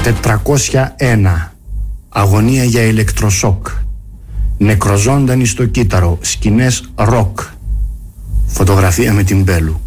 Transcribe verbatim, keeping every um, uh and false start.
τετρακόσια ένα. Αγωνία για ηλεκτροσόκ. Νεκροζώντανοι στο κύτταρο. Σκηνές ροκ. Φωτογραφία με την Μπέλου.